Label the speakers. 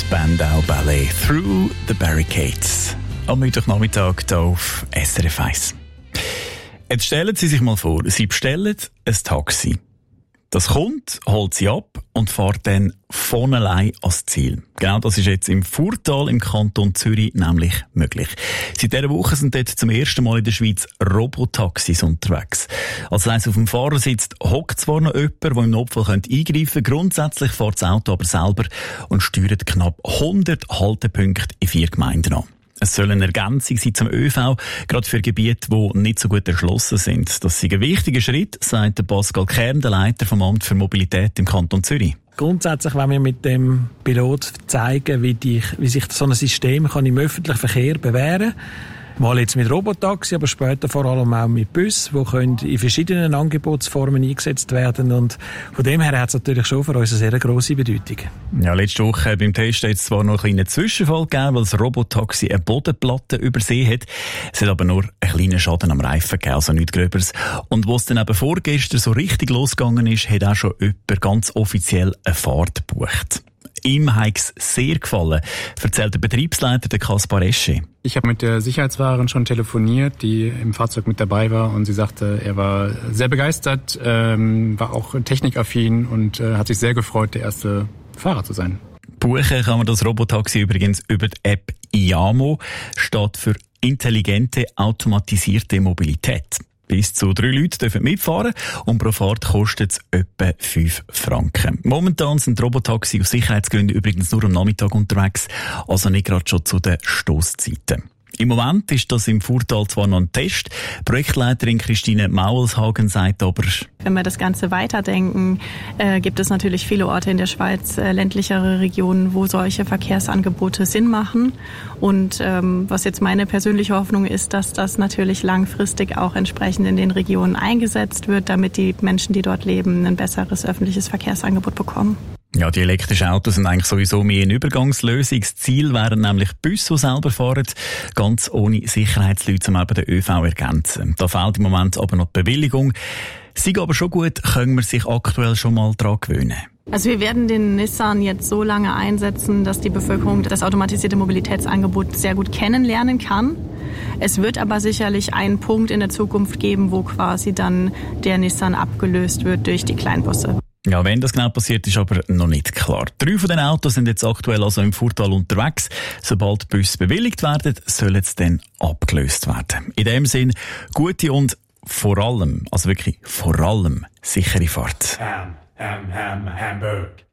Speaker 1: Spandau Ballet «Through the Barricades». Am Mittwochnachmittag hier auf SRF 1. Jetzt stellen Sie sich mal vor, Sie bestellen ein Taxi. Das kommt, holt Sie ab und fährt dann von allein ans Ziel. Genau das ist jetzt im Furtal im Kanton Zürich nämlich möglich. Seit dieser Woche sind dort zum ersten Mal in der Schweiz Robotaxis unterwegs. Also heisst, auf dem Fahrersitz hockt zwar noch jemand, der im Notfall eingreifen könnte. Grundsätzlich fährt das Auto aber selber und steuert knapp 100 Haltepunkte in 4 Gemeinden an. Es soll eine Ergänzung sein zum ÖV, gerade für Gebiete, die nicht so gut erschlossen sind. Das ist ein wichtiger Schritt, sagt Pascal Kern, der Leiter vom Amt für Mobilität im Kanton Zürich.
Speaker 2: Grundsätzlich wollen wir mit dem Pilot zeigen, wie sich so ein System kann im öffentlichen Verkehr bewähren kann. Mal jetzt mit Robotaxi, aber später vor allem auch mit Bussen, die in verschiedenen Angebotsformen eingesetzt werden. Und von dem her hat es natürlich schon für uns eine sehr grosse Bedeutung. Ja,
Speaker 1: letzte Woche beim Test hat es zwar noch einen kleinen Zwischenfall gegeben, weil das Robotaxi eine Bodenplatte übersehen hat. Es hat aber nur einen kleinen Schaden am Reifen gegeben, also nichts Gröberes. Und wo es dann eben vorgestern so richtig losgegangen ist, hat auch schon jemand ganz offiziell eine Fahrt gebucht. Ihm hat es sehr gefallen, erzählt der Betriebsleiter Kaspar Esche.
Speaker 3: Ich habe mit der Sicherheitsfahrerin schon telefoniert, die im Fahrzeug mit dabei war, und sie sagte, er war sehr begeistert, war auch technikaffin und hat sich sehr gefreut, der erste Fahrer zu sein.
Speaker 1: Buchen kann man das Robotaxi übrigens über die App IAMO, steht für intelligente, automatisierte Mobilität. Bis zu 3 Leute dürfen mitfahren und pro Fahrt kostet es etwa 5 Franken. Momentan sind die Robotaxi aus Sicherheitsgründen übrigens nur am Nachmittag unterwegs, also nicht gerade schon zu den Stosszeiten. Im Moment ist das im Furtal zwar noch ein Test. Projektleiterin Christine Maulshagen sagt aber:
Speaker 4: Wenn wir das Ganze weiterdenken, gibt es natürlich viele Orte in der Schweiz, ländlichere Regionen, wo solche Verkehrsangebote Sinn machen. Und was jetzt meine persönliche Hoffnung ist, dass das natürlich langfristig auch entsprechend in den Regionen eingesetzt wird, damit die Menschen, die dort leben, ein besseres öffentliches Verkehrsangebot bekommen.
Speaker 1: Ja, die elektrischen Autos sind eigentlich sowieso mehr eine Übergangslösung. Das Ziel wären nämlich Busse, die selber fahren, ganz ohne Sicherheitsleute, um eben den ÖV ergänzen. Da fehlt im Moment aber noch die Bewilligung. Sei aber schon gut, können wir sich aktuell schon mal daran gewöhnen.
Speaker 4: Also wir werden den Nissan jetzt so lange einsetzen, dass die Bevölkerung das automatisierte Mobilitätsangebot sehr gut kennenlernen kann. Es wird aber sicherlich einen Punkt in der Zukunft geben, wo quasi dann der Nissan abgelöst wird durch die Kleinbusse.
Speaker 1: Ja, wenn das genau passiert, ist aber noch nicht klar. 3 von den Autos sind jetzt aktuell also im Furtal unterwegs. Sobald die Busse bewilligt werden, sollen sie dann abgelöst werden. In dem Sinn, gute und vor allem, also wirklich vor allem, sichere Fahrt.
Speaker 5: Hamburg.